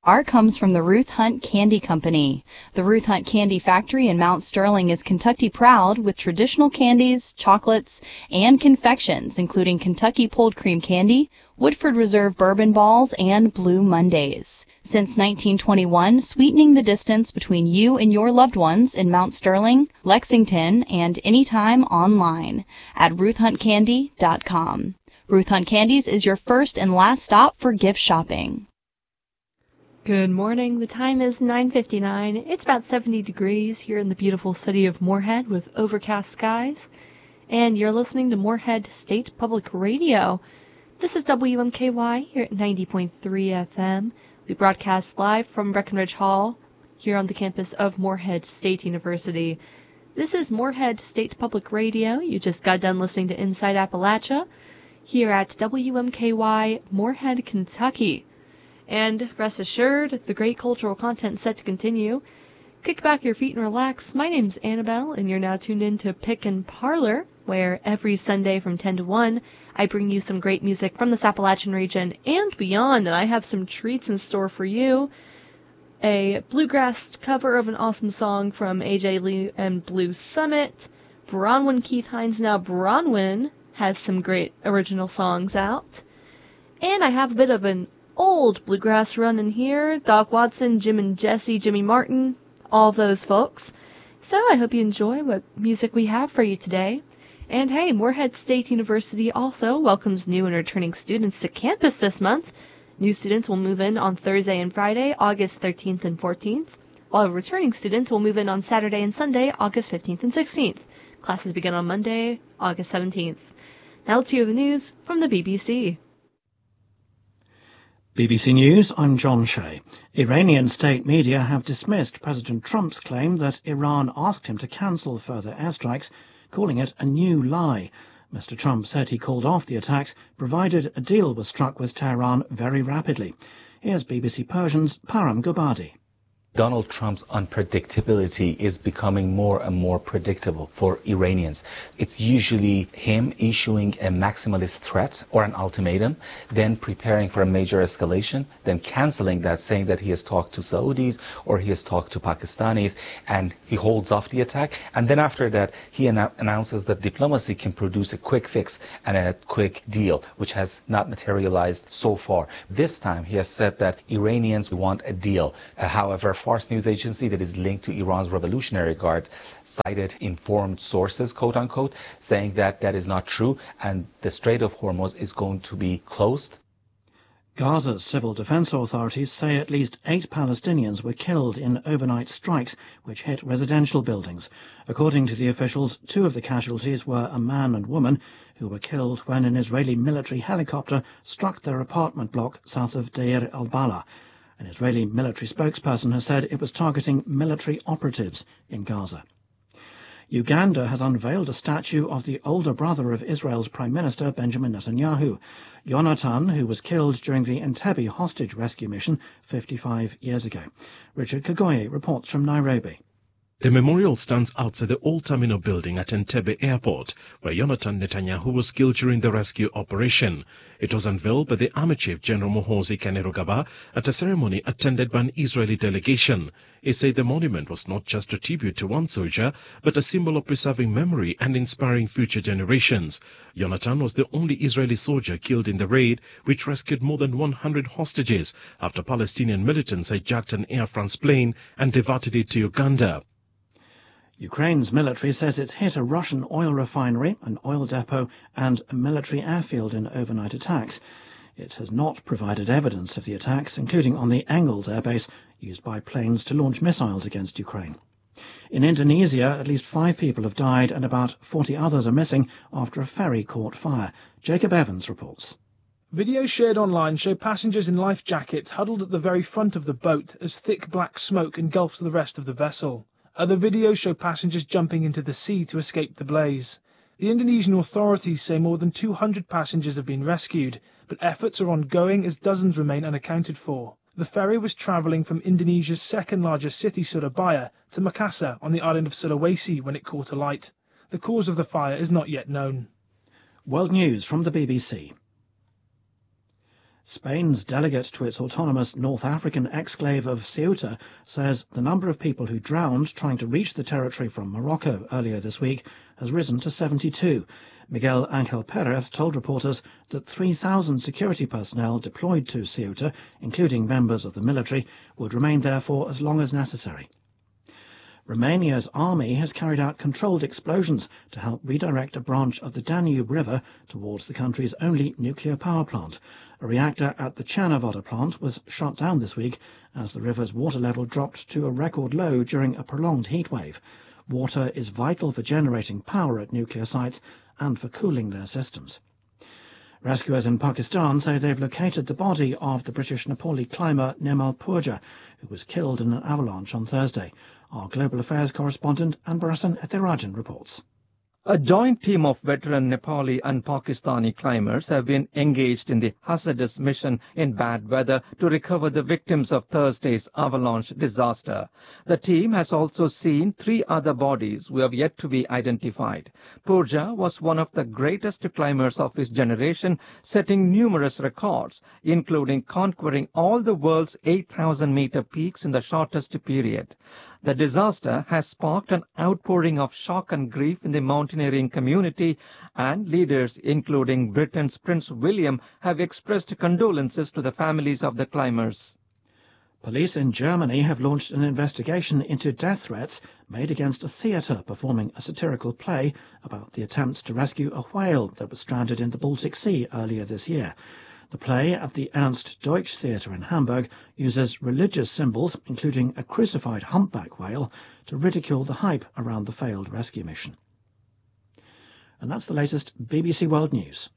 Art comes from the Ruth Hunt Candy Company. The Ruth Hunt Candy Factory in Mount Sterling is Kentucky proud with traditional candies, chocolates, and confections, including Kentucky Pulled Cream Candy, Woodford Reserve Bourbon Balls, and Blue Mondays. Since 1921, sweetening the distance between you and your loved ones in Mount Sterling, Lexington, and anytime online at RuthHuntCandy.com. Ruth Hunt Candies is your first and last stop for gift shopping. Good morning. The time is 9:59. It's about 70 degrees here in the beautiful city of Moorhead with overcast skies. And you're listening to Moorhead State Public Radio. This is WMKY here at 90.3 FM. We broadcast live from Breckenridge Hall here on the campus of Moorhead State University. This is Moorhead State Public Radio. You just got done listening to Inside Appalachia here at WMKY, Moorhead, Kentucky. And rest assured, the great cultural content set to continue. Kick back your feet and relax. My name's Annabelle, and you're now tuned in to Pick and Parlor, where every Sunday from 10 to 1, I bring you some great music from the Appalachian region and beyond, and I have some treats in store for you. A bluegrass cover of an awesome song from A.J. Lee and Blue Summit. Bronwyn Keith Hines, now Bronwyn, has some great original songs out. And I have a bit of an old bluegrass run in here. Doc Watson, Jim and Jesse, Jimmy Martin, all those folks. So I hope you enjoy what music we have for you today. And hey, Moorhead State University also welcomes new and returning students to campus this month. New students will move in on Thursday and Friday, August 13th and 14th, while returning students will move in on Saturday and Sunday, August 15th and 16th. Classes begin on Monday, August 17th. Now let's hear the news from the BBC. BBC News, I'm John Shea. Iranian state media have dismissed President Trump's claim that Iran asked him to cancel further airstrikes, calling it a new lie. Mr. Trump said he called off the attacks, provided a deal was struck with Tehran very rapidly. Here's BBC Persian's Param Gobadi. Donald Trump's unpredictability is becoming more and more predictable for Iranians. It's usually him issuing a maximalist threat or an ultimatum, then preparing for a major escalation, then canceling that, saying that he has talked to Saudis or he has talked to Pakistanis, and he holds off the attack. And then after that, he announces that diplomacy can produce a quick fix and a quick deal, which has not materialized so far. This time, he has said that Iranians want a deal. However, Fars news agency that is linked to Iran's Revolutionary Guard cited informed sources, quote-unquote, saying that that is not true and the Strait of Hormuz is going to be closed. Gaza's civil defense authorities say at least 8 Palestinians were killed in overnight strikes which hit residential buildings. According to the officials, 2 of the casualties were a man and woman who were killed when an Israeli military helicopter struck their apartment block south of Deir al-Balah. An Israeli military spokesperson has said it was targeting military operatives in Gaza. Uganda has unveiled a statue of the older brother of Israel's Prime Minister Benjamin Netanyahu, Yonatan, who was killed during the Entebbe hostage rescue mission 55 years ago. Richard Kagoye reports from Nairobi. The memorial stands outside the old terminal building at Entebbe Airport, where Yonatan Netanyahu was killed during the rescue operation. It was unveiled by the Army Chief General Muhoozi Kainerugaba at a ceremony attended by an Israeli delegation. He said the monument was not just a tribute to one soldier, but a symbol of preserving memory and inspiring future generations. Yonatan was the only Israeli soldier killed in the raid, which rescued more than 100 hostages after Palestinian militants hijacked an Air France plane and diverted it to Uganda. Ukraine's military says it's hit a Russian oil refinery, an oil depot and a military airfield in overnight attacks. It has not provided evidence of the attacks, including on the Engels airbase, used by planes to launch missiles against Ukraine. In Indonesia, at least 5 people have died and about 40 others are missing after a ferry caught fire. Jacob Evans reports. Videos shared online show passengers in life jackets huddled at the very front of the boat as thick black smoke engulfs the rest of the vessel. Other videos show passengers jumping into the sea to escape the blaze. The Indonesian authorities say more than 200 passengers have been rescued, but efforts are ongoing as dozens remain unaccounted for. The ferry was travelling from Indonesia's second-largest city, Surabaya, to Makassar on the island of Sulawesi when it caught alight. The cause of the fire is not yet known. World News from the BBC. Spain's delegate to its autonomous North African exclave of Ceuta says the number of people who drowned trying to reach the territory from Morocco earlier this week has risen to 72. Miguel Angel Perez told reporters that 3,000 security personnel deployed to Ceuta, including members of the military, would remain there for as long as necessary. Romania's army has carried out controlled explosions to help redirect a branch of the Danube River towards the country's only nuclear power plant. A reactor at the Cernavodă plant was shut down this week as the river's water level dropped to a record low during a prolonged heatwave. Water is vital for generating power at nuclear sites and for cooling their systems. Rescuers in Pakistan say they've located the body of the British Nepali climber Nirmal Purja, who was killed in an avalanche on Thursday. Our Global Affairs correspondent Anbarasan Ethirajan reports. A joint team of veteran Nepali and Pakistani climbers have been engaged in the hazardous mission in bad weather to recover the victims of Thursday's avalanche disaster. The team has also seen 3 other bodies who have yet to be identified. Purja was one of the greatest climbers of his generation, setting numerous records, including conquering all the world's 8,000-meter peaks in the shortest period. The disaster has sparked an outpouring of shock and grief in the mountaineering community, and leaders, including Britain's Prince William, have expressed condolences to the families of the climbers. Police in Germany have launched an investigation into death threats made against a theatre performing a satirical play about the attempts to rescue a whale that was stranded in the Baltic Sea earlier this year. The play at the Ernst Deutsch Theatre in Hamburg uses religious symbols, including a crucified humpback whale, to ridicule the hype around the failed rescue mission. And that's the latest BBC World News.